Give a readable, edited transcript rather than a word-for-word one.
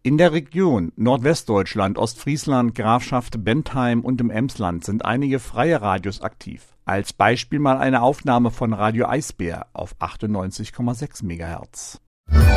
In der Region Nordwestdeutschland, Ostfriesland, Grafschaft Bentheim und im Emsland sind einige freie Radios aktiv. Als Beispiel mal eine Aufnahme von Radio Eisbär auf 98,6 MHz.